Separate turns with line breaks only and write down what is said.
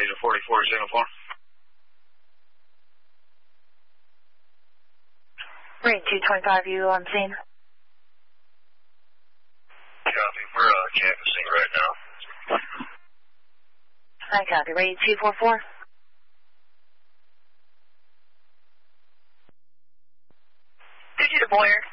to 44 signal 4.
Marine 225, you on scene?
Copy. We're canvassing right now.
I copy. Marine 244?
Did you to Boyer?